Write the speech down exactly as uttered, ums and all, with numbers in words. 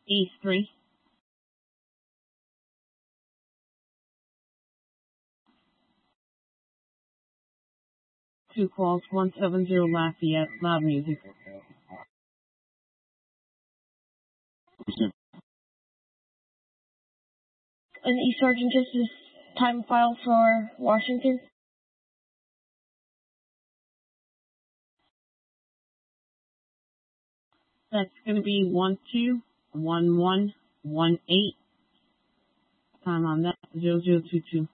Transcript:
East three. Two calls, one seven zero Lafayette, loud music. An East Sergeant, just this time file for Washington. That's going to be one two one one one eight. Time on that, zero zero two two.